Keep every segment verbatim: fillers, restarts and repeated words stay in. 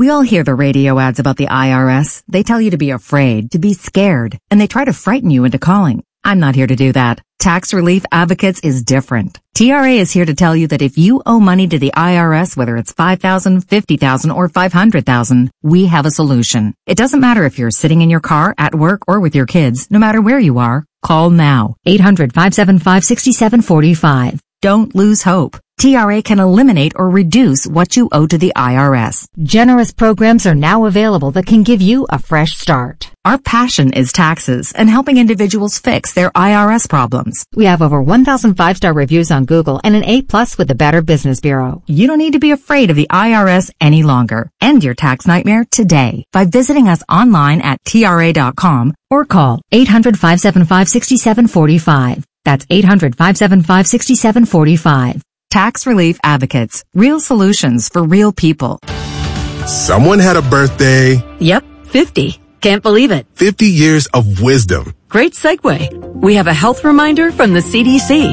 We all hear the radio ads about the I R S. They tell you to be afraid, to be scared, and they try to frighten you into calling. I'm not here to do that. Tax Relief Advocates is different. T R A is here to tell you that if you owe money to the I R S, whether it's five thousand dollars, fifty thousand dollars, or five hundred thousand dollars, we have a solution. It doesn't matter if you're sitting in your car, at work, or with your kids. No matter where you are, call now. eight hundred, five seven five, six seven four five. Don't lose hope. T R A can eliminate or reduce what you owe to the I R S. Generous programs are now available that can give you a fresh start. Our passion is taxes and helping individuals fix their I R S problems. We have over one thousand five-star reviews on Google and an A plus with the Better Business Bureau. You don't need to be afraid of the I R S any longer. End your tax nightmare today by visiting us online at T R A dot com or call eight hundred, five seven five, six seven four five. That's eight hundred, five seven five, six seven four five. Tax Relief Advocates. Real solutions for real people. Someone had a birthday. Yep, fifty. Can't believe it. fifty years of wisdom. Great segue. We have a health reminder from the C D C.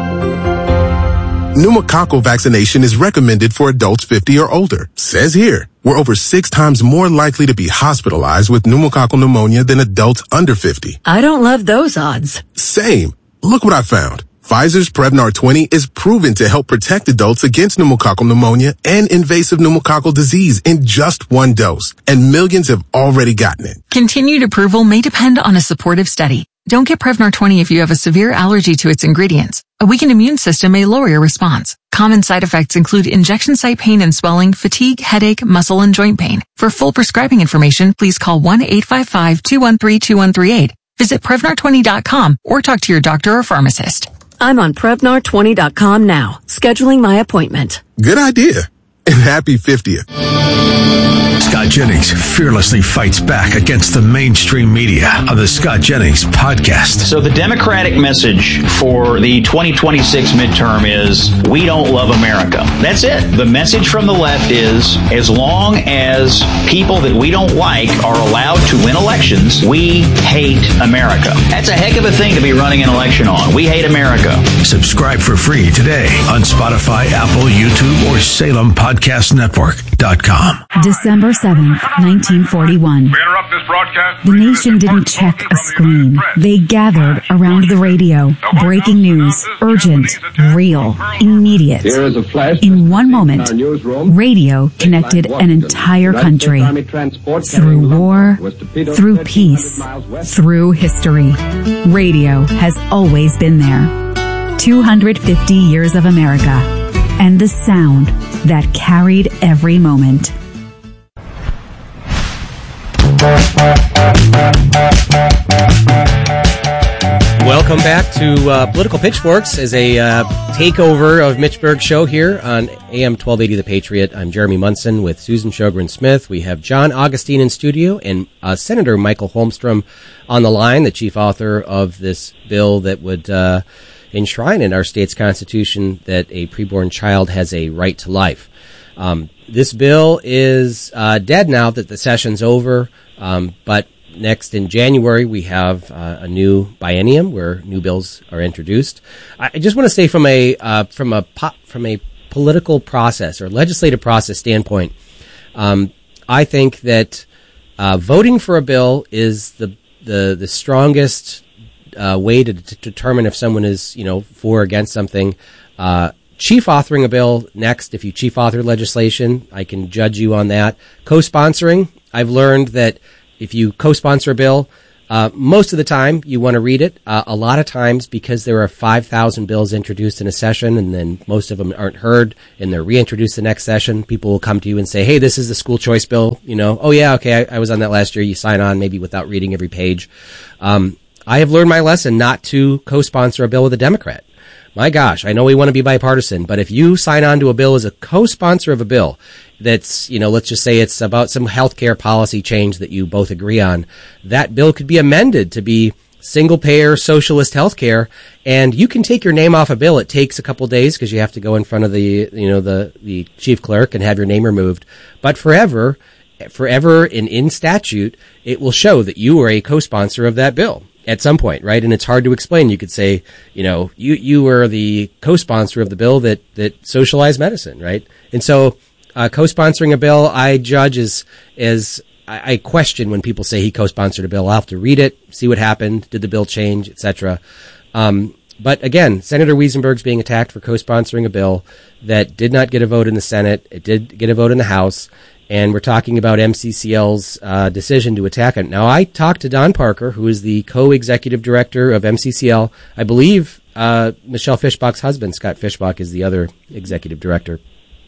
Pneumococcal vaccination is recommended for adults fifty or older. Says here, we're over six times more likely to be hospitalized with pneumococcal pneumonia than adults under fifty. I don't love those odds. Same. Look what I found. Pfizer's Prevnar twenty is proven to help protect adults against pneumococcal pneumonia and invasive pneumococcal disease in just one dose, and millions have already gotten it. Continued approval may depend on a supportive study. Don't get Prevnar twenty if you have a severe allergy to its ingredients. A weakened immune system may lower your response. Common side effects include injection site pain and swelling, fatigue, headache, muscle, and joint pain. For full prescribing information, please call one eight five five, two one three, two one three eight. Visit Prevnar twenty dot com or talk to your doctor or pharmacist. I'm on Prevnar twenty dot com now, scheduling my appointment. Good idea. And happy fiftieth. Scott Jennings fearlessly fights back against the mainstream media on the Scott Jennings podcast. So the Democratic message for the twenty twenty-six midterm is, we don't love America. That's it. The message from the left is, as long as people that we don't like are allowed to win elections, we hate America. That's a heck of a thing to be running an election on. We hate America. Subscribe for free today on Spotify, Apple, YouTube, or Salem Podcast Network dot com. December seventh, nineteen forty-one. The nation didn't check a screen. They gathered around the radio. Breaking news. Urgent. Real. Immediate. In one moment, radio connected an entire country. Through war, through peace, through history. Radio has always been there. two hundred fifty years of America. And the sound that carried every moment. Welcome back to uh, Political Pitchforks as a uh, takeover of Mitch Berg's show here on A M twelve eighty The Patriot. I'm Jeremy Munson with Susan Sjogren-Smith. We have John Augustine in studio and uh, Senator Michael Holmstrom on the line, the chief author of this bill that would uh, enshrine in our state's constitution that a preborn child has a right to life. Um, this bill is uh, dead now that the session's over, um, but next in January we have uh, a new biennium where new bills are introduced. I just want to say from a uh, from a po- from a political process or legislative process standpoint, um, I think that uh, voting for a bill is the the the strongest uh, way to, to determine if someone is, you know, for or against something. Uh, Chief authoring a bill next. If you chief author legislation, I can judge you on that. Co-sponsoring, I've learned that if you co-sponsor a bill, uh, most of the time you want to read it. Uh, a lot of times, because there are five thousand bills introduced in a session and then most of them aren't heard and they're reintroduced the next session, people will come to you and say, hey, this is the school choice bill. You know, oh yeah, okay, I, I was on that last year. You sign on maybe without reading every page. Um, I have learned my lesson not to co-sponsor a bill with a Democrat. My gosh, I know we want to be bipartisan, but if you sign on to a bill as a co-sponsor of a bill that's, you know, let's just say it's about some healthcare policy change that you both agree on, that bill could be amended to be single-payer socialist healthcare, and you can take your name off a bill. It takes a couple days because you have to go in front of the, you know, the, the chief clerk and have your name removed. But forever, forever in, in statute, it will show that you were a co-sponsor of that bill at some point, right? And it's hard to explain. You could say, you know, you, you were the co-sponsor of the bill that, that socialized medicine, right? And so Uh, co-sponsoring a bill, I judge as, as I, I question when people say he co-sponsored a bill. I'll have to read it, see what happened, did the bill change, et cetera. Um, but again, Senator Wiesenberg's being attacked for co-sponsoring a bill that did not get a vote in the Senate. It did get a vote in the House. And we're talking about M C C L's uh, decision to attack it. Now, I talked to Don Parker, who is the co-executive director of M C C L. I believe uh, Michelle Fischbach's husband, Scott Fischbach, is the other executive director.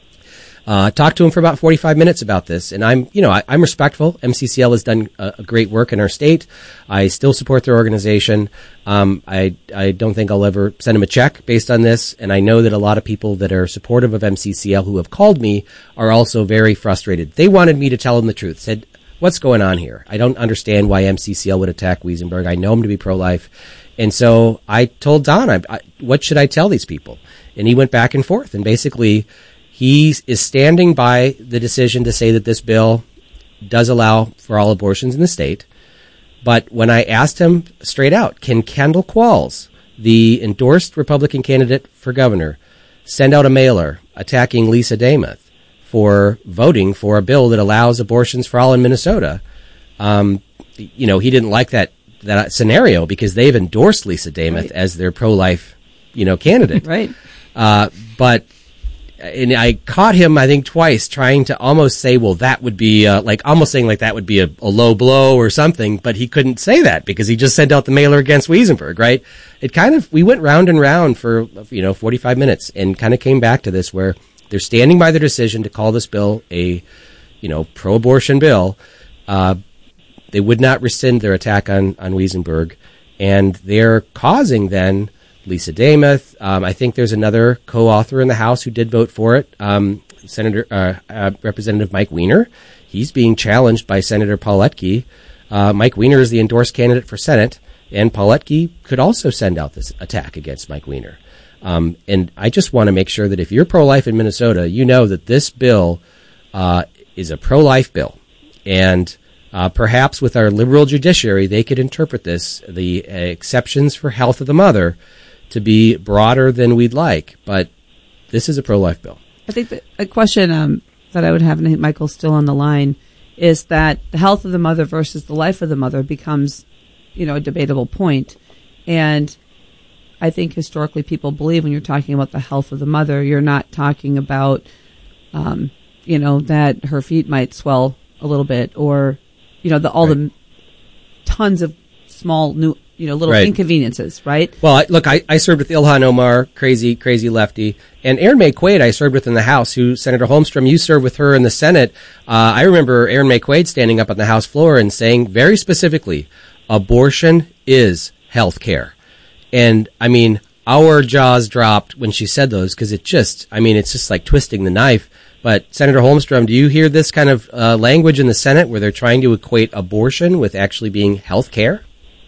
Uh, talked to him for about forty-five minutes about this, and I'm, you know, I, I'm respectful. M C C L has done a, a great work in our state. I still support their organization. Um, I, I don't think I'll ever send them a check based on this, and I know that a lot of people that are supportive of M C C L who have called me are also very frustrated. They wanted me to tell them the truth. Said, what's going on here? I don't understand why M C C L would attack Wiesenberg. I know him to be pro-life. And so I told Don, I, I, what should I tell these people? And he went back and forth, and basically he is standing by the decision to say that this bill does allow for all abortions in the state. But when I asked him straight out, can Kendall Qualls, the endorsed Republican candidate for governor, send out a mailer attacking Lisa Demuth for voting for a bill that allows abortions for all in Minnesota? Um, you know, he didn't like that, that scenario because they've endorsed Lisa Demuth right. as their pro-life, you know, candidate. Right. Uh, but And I caught him, I think, twice trying to almost say, well, that would be, uh, like, almost saying like that would be a, a low blow or something, but he couldn't say that because he just sent out the mailer against Wiesenberg, right? It kind of, we went round and round for, you know, forty-five minutes and kind of came back to this where they're standing by their decision to call this bill a, you know, pro-abortion bill. Uh, they would not rescind their attack on, on Wiesenberg, and they're causing then Lisa Demuth. Um, I think there's another co-author in the House who did vote for it, um, Senator uh, uh, Representative Mike Weiner. He's being challenged by Senator Paul Etke. Uh, Mike Weiner is the endorsed candidate for Senate, and Paul Etke could also send out this attack against Mike Weiner. Um, and I just want to make sure that if you're pro-life in Minnesota, you know that this bill uh, is a pro-life bill. And uh, perhaps with our liberal judiciary, they could interpret this, the uh, exceptions for health of the mother, to be broader than we'd like, but this is a pro-life bill. I think that a question um, that I would have, and I think Michael's still on the line, is that the health of the mother versus the life of the mother becomes, you know, a debatable point. And I think historically people believe when you're talking about the health of the mother, you're not talking about, um, you know, that her feet might swell a little bit or, you know, the, all right. the tons of small new you know, little right. inconveniences, right? Well, I, look, I, I served with Ilhan Omar, crazy, crazy lefty, and Erin May Quaid I served with in the House, who, Senator Holmstrom, you served with her in the Senate. Uh, I remember Erin May Quaid standing up on the House floor and saying very specifically, abortion is health care. And, I mean, our jaws dropped when she said those, because it just, I mean, it's just like twisting the knife. But, Senator Holmstrom, do you hear this kind of uh, language in the Senate where they're trying to equate abortion with actually being health care?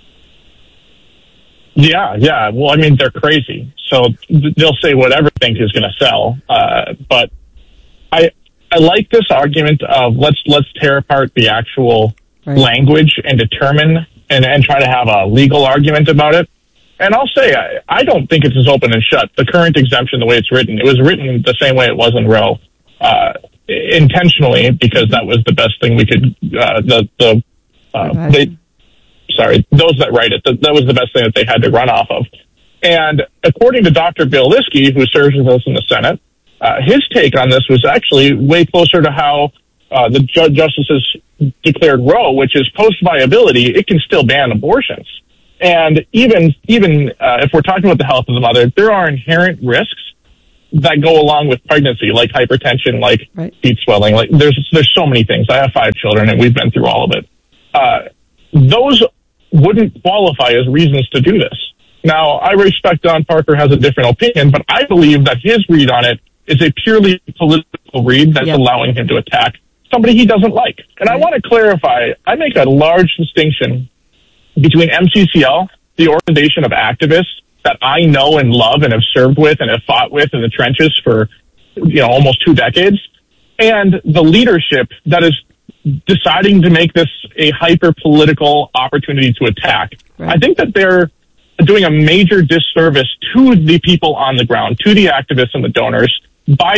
Yeah, yeah. Well, I mean, they're crazy. So th- they'll say whatever they think is going to sell. Uh, but I I like this argument of let's let's tear apart the actual right. language and determine and, and try to have a legal argument about it. And I'll say I, I don't think it's as open and shut. The current exemption, the way it's written, it was written the same way it was in Roe, uh, intentionally because that was the best thing we could. Uh, the the uh, they. Sorry, those that write it, that, that was the best thing that they had to run off of. And according to Doctor Bill Liskey, who serves with us in the Senate, uh, his take on this was actually way closer to how uh, the ju- justices declared Roe, which is post-viability, it can still ban abortions. And even even uh, if we're talking about the health of the mother, there are inherent risks that go along with pregnancy, like hypertension, like right. feet swelling. Like there's there's so many things. I have five children, and we've been through all of it. Uh, those wouldn't qualify as reasons to do this. Now, I respect Don Parker has a different opinion, but I believe that his read on it is a purely political read that's yep. allowing him to attack somebody he doesn't like. And I want to clarify, I make a large distinction between M C C L, the organization of activists that I know and love and have served with and have fought with in the trenches for, you know, almost two decades, and the leadership that is deciding to make this a hyper-political opportunity to attack. Right. I think that they're doing a major disservice to the people on the ground, to the activists and the donors, by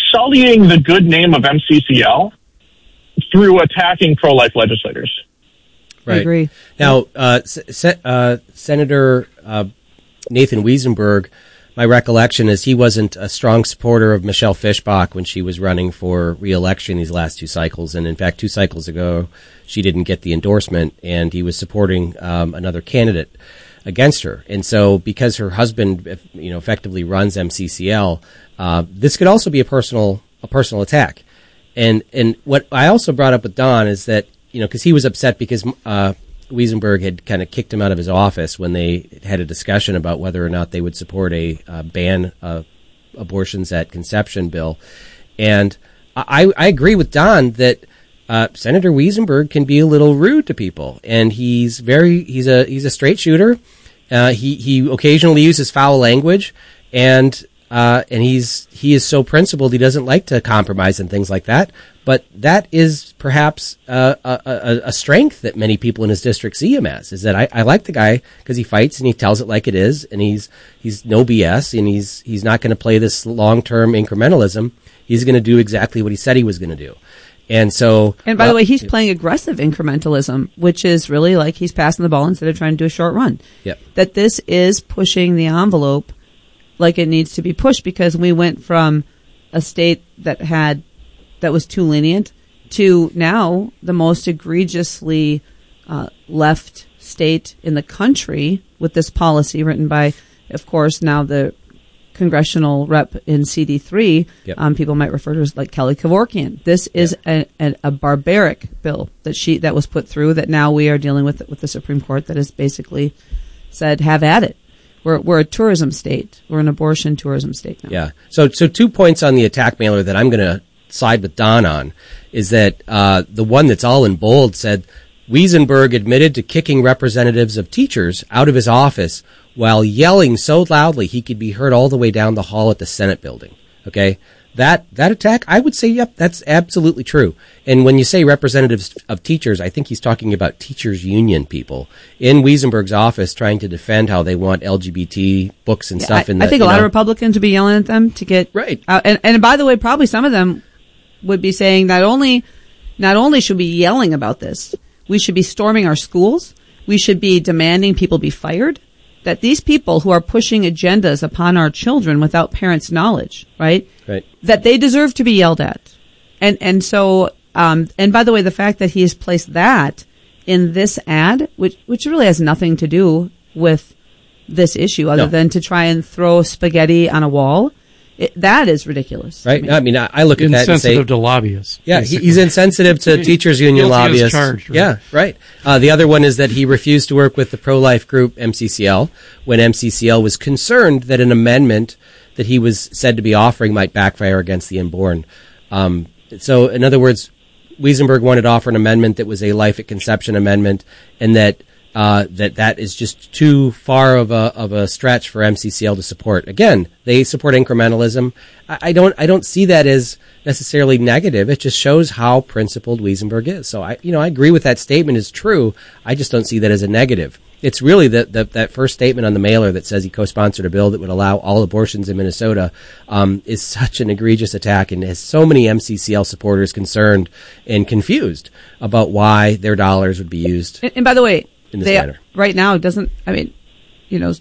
sullying the good name of M C C L through attacking pro-life legislators. Right. I agree. Now, uh, se- uh, Senator uh, Nathan Wiesenberg, my recollection is he wasn't a strong supporter of Michelle Fischbach when she was running for re-election these last two cycles. And in fact, two cycles ago, she didn't get the endorsement, and he was supporting um, another candidate against her. And so because her husband, you know, effectively runs M C C L, uh, this could also be a personal a personal attack. And and what I also brought up with Don is that, you know, because he was upset because uh, Wiesenberg had kind of kicked him out of his office when they had a discussion about whether or not they would support a uh, ban uh, abortions at conception bill. And I, I agree with Don that uh, Senator Wiesenberg can be a little rude to people, and he's very he's a he's a straight shooter. Uh, he he occasionally uses foul language, and uh, and he's he is so principled he doesn't like to compromise and things like that. But that is perhaps uh, a, a, a strength that many people in his district see him as, is that I, I like the guy because he fights and he tells it like it is, and he's he's no B S, and he's he's not going to play this long-term incrementalism. He's going to do exactly what he said he was going to do. And so, and by uh, the way, he's yeah. playing aggressive incrementalism, which is really like he's passing the ball instead of trying to do a short run. Yep. That this is pushing the envelope like it needs to be pushed, because we went from a state that had that was too lenient to now the most egregiously uh, left state in the country with this policy written by, of course, now the congressional rep in C D three. Yep. Um, people might refer to as like Kelly Kevorkian. This is yep. a, a, a barbaric bill that she that was put through that now we are dealing with with the Supreme Court that has basically said, have at it. We're we're a tourism state. We're an abortion tourism state now. Yeah. So so two points on the attack mailer that I'm going to side with Don on is that uh, the one that's all in bold said Wiesenberg admitted to kicking representatives of teachers out of his office while yelling so loudly he could be heard all the way down the hall at the Senate building. Okay? That that attack, I would say, yep, that's absolutely true. And when you say representatives of teachers, I think he's talking about teachers' union people in Wiesenberg's office trying to defend how they want L G B T books and yeah, stuff. I, in the, I think a lot know, of Republicans would be yelling at them to get right. out. And, and by the way, probably some of them would be saying not only not only should we be yelling about this, we should be storming our schools. We should be demanding people be fired. That these people who are pushing agendas upon our children without parents' knowledge, right? Right. That they deserve to be yelled at. And and so, um, and by the way, the fact that he has placed that in this ad, which which really has nothing to do with this issue other no. than to try and throw spaghetti on a wall, it, that is ridiculous. Right. I mean, I, I look at that and say, insensitive to lobbyists. Yeah, basically. he's insensitive to teachers union Guilty as lobbyists. charged, right? Yeah, right. Uh, the other one is that he refused to work with the pro-life group M C C L when M C C L was concerned that an amendment that he was said to be offering might backfire against the unborn. Um, so, in other words, Wiesenberg wanted to offer an amendment that was a life at conception amendment, and that uh, that that is just too far of a of a stretch for M C C L to support. Again, they support incrementalism. I, I don't I don't see that as necessarily negative. It just shows how principled Wiesenberg is. So I you know I agree with that statement is true. I just don't see that as a negative. It's really the, the, that first statement on the mailer that says he co-sponsored a bill that would allow all abortions in Minnesota um, is such an egregious attack, and has so many M C C L supporters concerned and confused about why their dollars would be used. And, and by the way, in this they, manner. Right now, it doesn't, I mean, you know,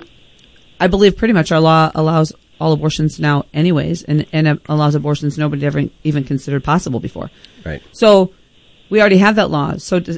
I believe pretty much our law allows all abortions now anyways, and, and allows abortions nobody ever even considered possible before. Right. So we already have that law. So does,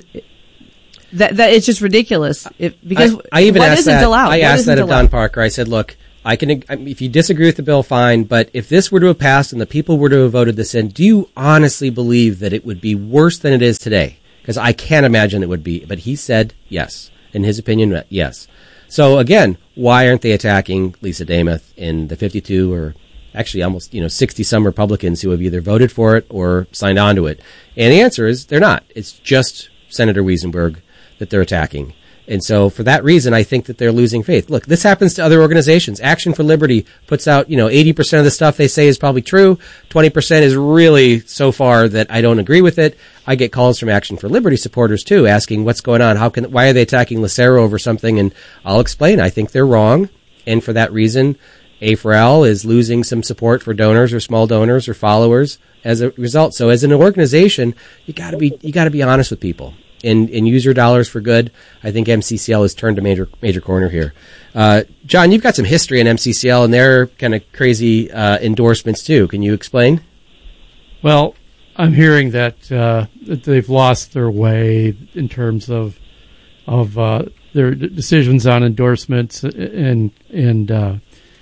that that it's just ridiculous. If, because I, I even what asked isn't that, allowed? I What asked isn't that of allowed? Don Parker. I said, look, I can, if you disagree with the bill, fine, but if this were to have passed and the people were to have voted this in, do you honestly believe that it would be worse than it is today? Because I can't imagine it would be. But he said yes. In his opinion, yes. So again, why aren't they attacking Lisa Damoth and the fifty-two or actually almost, you know, sixty some Republicans who have either voted for it or signed on to it? And the answer is they're not. It's just Senator Wiesenberg that they're attacking. And so for that reason, I think that they're losing faith. Look, this happens to other organizations. Action for Liberty puts out, you know, eighty percent of the stuff they say is probably true. twenty percent is really so far that I don't agree with it. I get calls from Action for Liberty supporters too, asking what's going on. How can, why are they attacking Lucero over something? And I'll explain. I think they're wrong. And for that reason, A four L is losing some support for donors or small donors or followers as a result. So as an organization, you got to be you got to be honest with people and, and use your dollars for good. I think M C C L has turned a major major corner here. Uh, John, you've got some history in M C C L and their kind of crazy uh, endorsements too. Can you explain? Well, I'm hearing that, uh, that they've lost their way in terms of of uh, their decisions on endorsements, and and uh,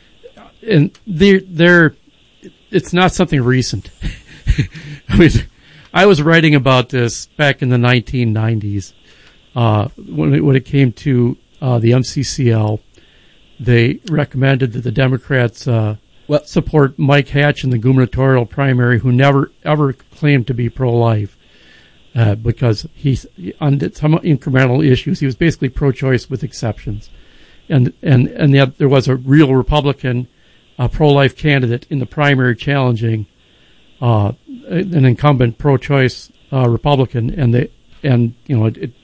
and they're, they're it's not something recent. I mean, I was writing about this back in the nineteen nineties uh, when it, when it came to uh, the M C C L. They recommended that the Democrats uh, well, support Mike Hatch in the gubernatorial primary, who never ever claimed to be pro-life, uh, because he's on some incremental issues. He was basically pro-choice with exceptions, and and and yet there was a real Republican uh, pro-life candidate in the primary challenging uh, an incumbent pro-choice uh, Republican, and they and you know it, it,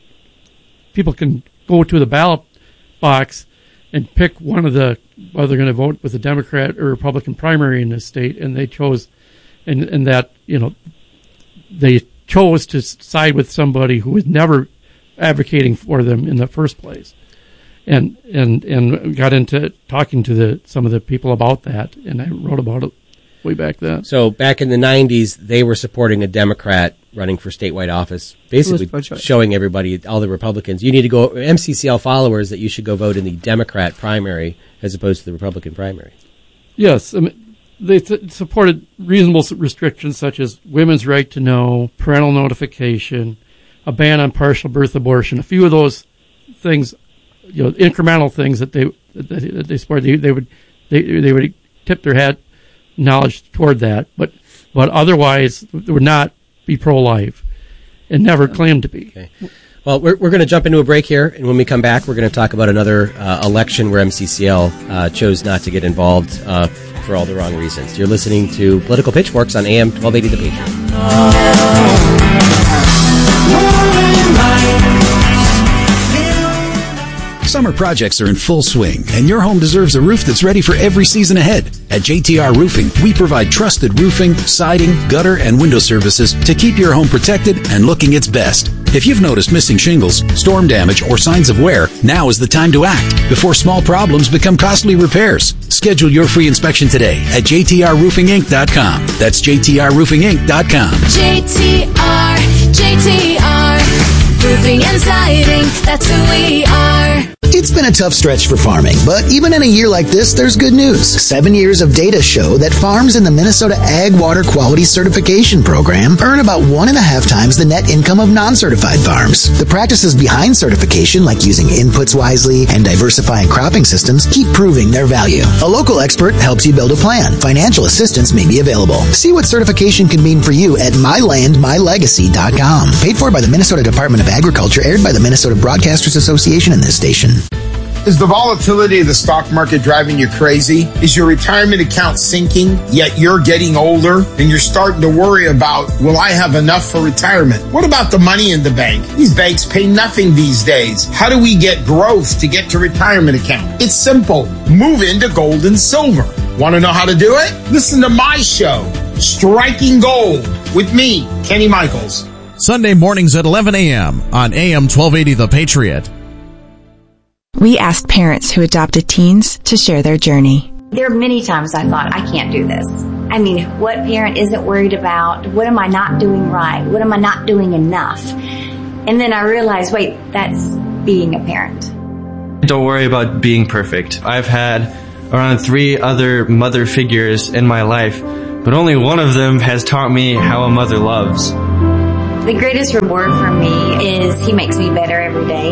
people can go to the ballot box and pick one of the, whether they're going to vote with a Democrat or Republican primary in this state, and they chose, and, and that, you know, they chose to side with somebody who was never advocating for them in the first place. And, and, and got into talking to the, some of the people about that, and I wrote about it way back then. So back in the nineties, they were supporting a Democrat running for statewide office, basically showing everybody, all the Republicans, you need to go, M C C L followers, that you should go vote in the Democrat primary as opposed to the Republican primary. Yes. I mean, they th- supported reasonable restrictions such as women's right to know, parental notification, a ban on partial birth abortion, a few of those things, you know, incremental things that they that, that they support. They, they would they they would tip their hat knowledge toward that, but but otherwise they would not be pro-life and never claimed to be. Okay. Well, we're we're going to jump into a break here, and when we come back, we're going to talk about another uh, election where M C C L uh, chose not to get involved uh, for all the wrong reasons. You're listening to Political Pitchforks on A M twelve eighty The Patriot. Summer projects are in full swing, and your home deserves a roof that's ready for every season ahead. At J T R Roofing, we provide trusted roofing, siding, gutter, and window services to keep your home protected and looking its best. If you've noticed missing shingles, storm damage, or signs of wear, now is the time to act before small problems become costly repairs. Schedule your free inspection today at J T R roofing inc dot com. That's J T R roofing inc dot com. J T R, J T R, roofing and siding, that's who we are. It's been a tough stretch for farming, but even in a year like this, there's good news. Seven years of data show that farms in the Minnesota Ag Water Quality Certification Program earn about one and a half times the net income of non-certified farms. The practices behind certification, like using inputs wisely and diversifying cropping systems, keep proving their value. A local expert helps you build a plan. Financial assistance may be available. See what certification can mean for you at my land my legacy dot com. Paid for by the Minnesota Department of Agriculture, aired by the Minnesota Broadcasters Association and this station. Is the volatility of the stock market driving you crazy? Is your retirement account sinking, yet you're getting older and you're starting to worry about, will I have enough for retirement? What about the money in the bank? These banks pay nothing these days. How do we get growth to get to retirement account? It's simple. Move into gold and silver. Want to know how to do it? Listen to my show, Striking Gold, with me, Kenny Michaels. Sunday mornings at eleven a.m. on A M twelve eighty The Patriot. We asked parents who adopted teens to share their journey. There are many times I thought, I can't do this. I mean, what parent isn't worried about? What am I not doing right? What am I not doing enough? And then I realized, wait, that's being a parent. Don't worry about being perfect. I've had around three other mother figures in my life, but only one of them has taught me how a mother loves. The greatest reward for me is he makes me better every day.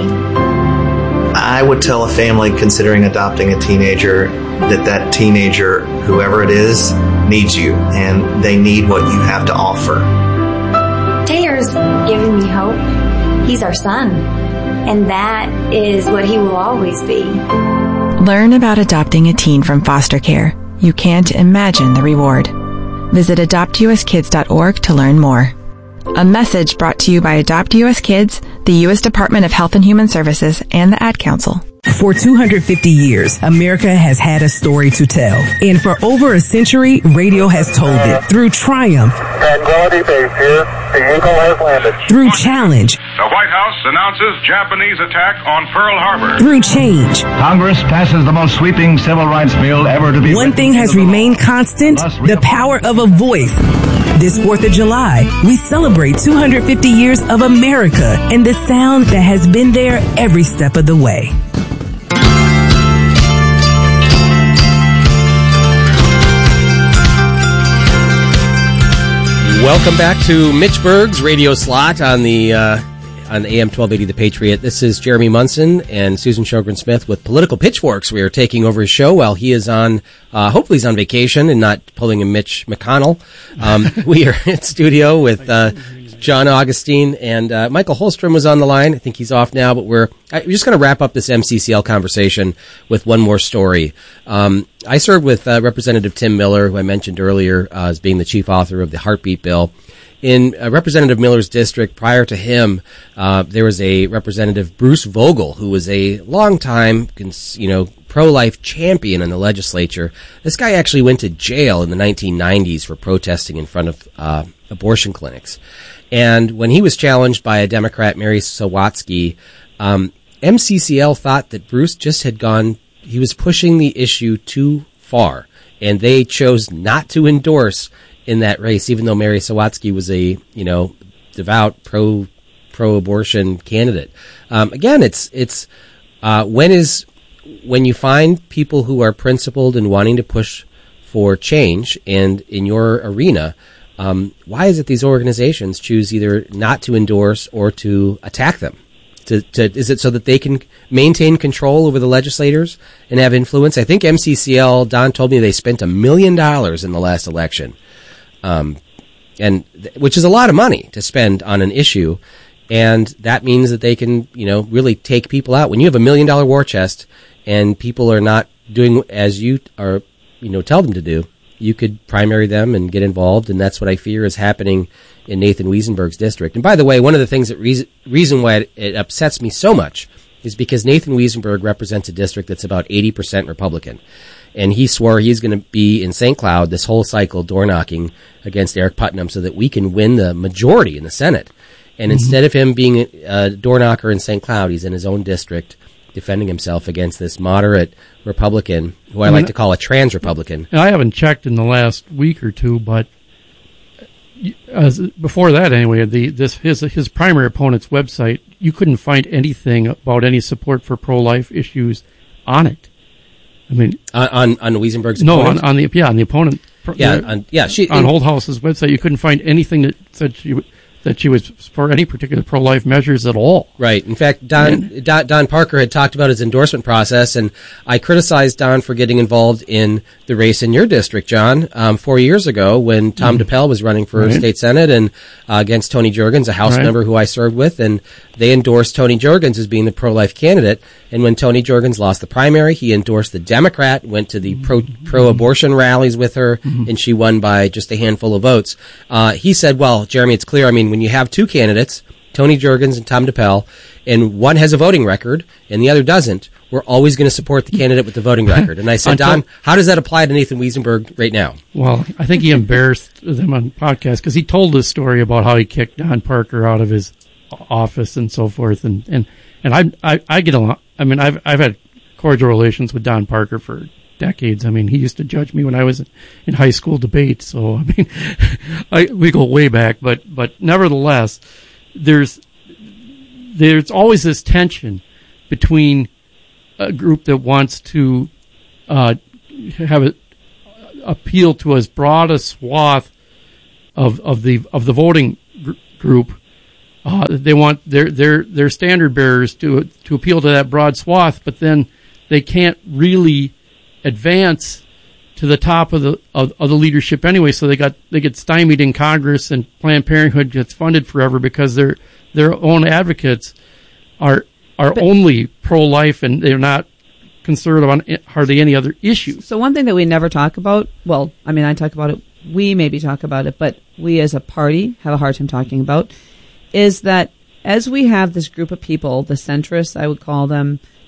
I would tell a family considering adopting a teenager that that teenager, whoever it is, needs you, and they need what you have to offer. Taylor's giving me hope. He's our son, and that is what he will always be. Learn about adopting a teen from foster care. You can't imagine the reward. Visit adopt u s kids dot org to learn more. A message brought to you by Adopt U S Kids, the U S Department of Health and Human Services, and the Ad Council. For two hundred fifty years, America has had a story to tell. And for over a century, radio has told it. Through triumph. Tranquility Base here. The Eagle has landed. Through challenge. The White House announces Japanese attack on Pearl Harbor. Through change. Congress passes the most sweeping civil rights bill ever to be One thing has remained constant, the power of a voice. This fourth of July, we celebrate two hundred fifty years of America and the sound that has been there every step of the way. Welcome back to Mitch Berg's radio slot on the uh, on A M twelve eighty The Patriot. This is Jeremy Munson and Susan Sjogren Smith with Political Pitchforks. We are taking over his show while he is on, uh, hopefully he's on vacation and not pulling a Mitch McConnell. Um, we are in studio with uh, John Augustine, and uh, Michael Holstrom was on the line. I think he's off now, but we're, I, we're just going to wrap up this M C C L conversation with one more story. Um, I served with uh, Representative Tim Miller, who I mentioned earlier uh, as being the chief author of the Heartbeat Bill. In uh, Representative Miller's district, prior to him, uh, there was a Representative Bruce Vogel, who was a longtime, you know, pro-life champion in the legislature. This guy actually went to jail in the nineteen nineties for protesting in front of uh, abortion clinics. And when he was challenged by a Democrat, Mary Sawatsky, um, M C C L thought that Bruce just had gone, he was pushing the issue too far, and they chose not to endorse in that race, even though Mary Sawatsky was a, you know, devout pro, pro-abortion candidate. Um, again, it's, it's, uh, when is, when you find people who are principled and wanting to push for change, and in your arena, Um, why is it these organizations choose either not to endorse or to attack them? To, to, is it so that they can maintain control over the legislators and have influence? I think M C C L, Don told me they spent a million dollars in the last election, um, and th- which is a lot of money to spend on an issue, and that means that they can, you know, really take people out. When you have a million dollar war chest and people are not doing as you are, you know, tell them to do, you could primary them and get involved, and that's what I fear is happening in Nathan Wiesenberg's district. And by the way, one of the things that reason, reason why it, it upsets me so much is because Nathan Wiesenberg represents a district that's about eighty percent Republican. And he swore he's going to be in Saint Cloud this whole cycle door knocking against Eric Putnam so that we can win the majority in the Senate. And mm-hmm. instead of him being a door knocker in Saint Cloud, he's in his own district defending himself against this moderate Republican, who I, I mean, like to call a trans Republican. I haven't checked in the last week or two, but as, before that anyway, the this his his primary opponent's website, you couldn't find anything about any support for pro-life issues on it. I mean, on on, on Wiesenberg's no, opponent? on, on the yeah, on the opponent. Yeah, the, on, yeah, she on Holthouse's website, you couldn't find anything that said she that she was for any particular pro-life measures at all. Right. In fact, Don, Don Don Parker had talked about his endorsement process, and I criticized Don for getting involved in the race in your district, John, um, four years ago when Tom mm. DePel was running for right. state senate and uh, against Tony Jurgens, a House right. member who I served with, and they endorsed Tony Jurgens as being the pro-life candidate. And when Tony Jurgens lost the primary, he endorsed the Democrat, went to the pro, pro-abortion rallies with her, mm-hmm. and she won by just a handful of votes. Uh, he said, well, Jeremy, it's clear. I mean, when you have two candidates, Tony Jurgens and Tom DePel, and one has a voting record and the other doesn't, we're always going to support the candidate with the voting record. And I said, Don, how does that apply to Nathan Wiesenberg right now? Well, I think he embarrassed them on podcast because he told this story about how he kicked Don Parker out of his office and so forth. And, and, and I, I, I get along. I mean, I've, I've had cordial relations with Don Parker for decades. I mean, he used to judge me when I was in high school debates. So, I mean, I, we go way back, but, but nevertheless, there's, there's always this tension between a group that wants to, uh, have it appeal to as broad a swath of, of the, of the voting gr- group. Uh, they want their, their, their standard bearers to, to appeal to that broad swath, but then they can't really advance to the top of the of, of the leadership anyway. So they got they get stymied in Congress, and Planned Parenthood gets funded forever because their their own advocates are are but, only pro-life, and they're not conservative on hardly any other issue. So one thing that we never talk about, well, I mean, I talk about it, we maybe talk about it, but we as a party have a hard time talking about, is that as we have this group of people, the centrists, I would call them,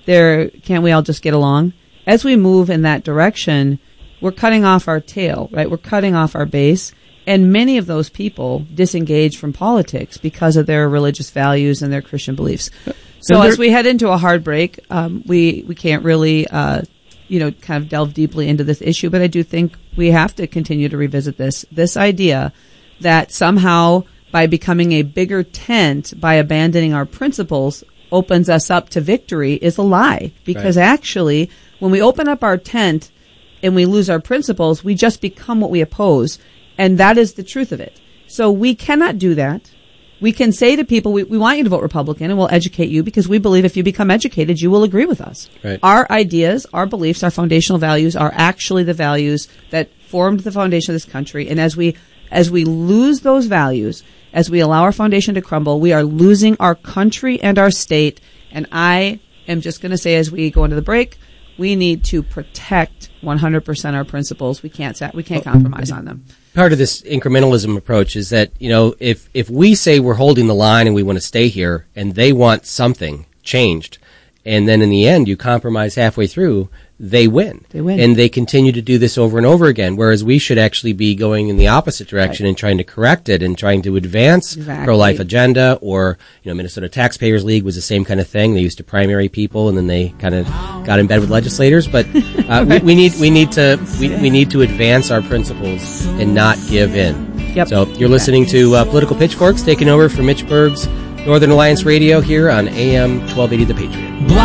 there, can't we all just get along? As we move in that direction, we're cutting off our tail, right? We're cutting off our base. And many of those people disengage from politics because of their religious values and their Christian beliefs. So as we head into a hard break, um, we, we can't really, uh, you know, kind of delve deeply into this issue, but I do think we have to continue to revisit this, this idea that somehow by becoming a bigger tent, by abandoning our principles, opens us up to victory is a lie. Because right. actually, when we open up our tent and we lose our principles, we just become what we oppose. And that is the truth of it. So we cannot do that. We can say to people, we, we want you to vote Republican and we'll educate you because we believe if you become educated, you will agree with us. Right. Our ideas, our beliefs, our foundational values are actually the values that formed the foundation of this country. And as we, as we lose those values, as we allow our foundation to crumble, we are losing our country and our state. And I am just going to say as we go into the break, we need to protect one hundred percent our principles. We can't, we can't compromise on them. Part of this incrementalism approach is that, you know, if, if we say we're holding the line and we want to stay here and they want something changed, and then in the end you compromise halfway through, they win. They win. And they continue to do this over and over again, whereas we should actually be going in the opposite direction right. and trying to correct it and trying to advance exactly. pro-life agenda. Or, you know, Minnesota Taxpayers League was the same kind of thing. They used to primary people and then they kind of got in bed with legislators. But uh, right. we, we need we need to we, we need to advance our principles and not give in. Yep. So you're listening to uh, Political Pitchforks, taking over for Mitch Berg's Northern Alliance Radio here on A M twelve eighty The Patriot.